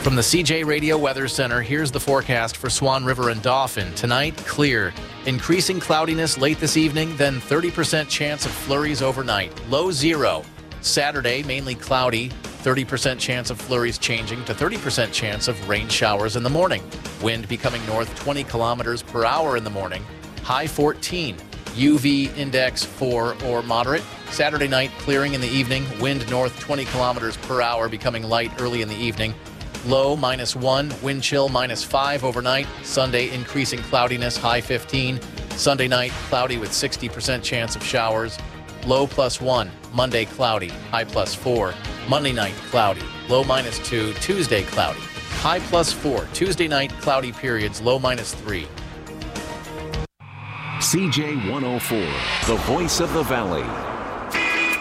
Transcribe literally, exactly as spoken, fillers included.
From the C J Radio Weather Center, here's the forecast for Swan River and Dauphin. Tonight, clear. Increasing cloudiness late this evening, then thirty percent chance of flurries overnight. Low zero. Saturday, mainly cloudy. thirty percent chance of flurries changing to thirty percent chance of rain showers in the morning. Wind becoming north twenty kilometers per hour in the morning. High fourteen. U V index four or moderate. Saturday night, clearing in the evening. Wind north twenty kilometers per hour, becoming light early in the evening. Low minus one, wind chill minus five overnight. Sunday, increasing cloudiness, high fifteen. Sunday night, cloudy with sixty percent chance of showers. Low plus one. Monday, cloudy, high plus four. Monday night, cloudy, low minus two. Tuesday, cloudy, high plus four. Tuesday night, cloudy periods, low minus three. C J one oh four, the voice of the Valley.